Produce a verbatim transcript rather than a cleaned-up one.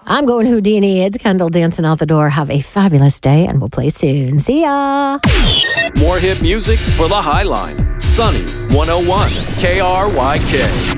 I'm going Houdini. It's Kendall dancing out the door. Have a fabulous day, and we'll play soon. See ya. More hit music for the High Line. Sunny one oh one K R Y K.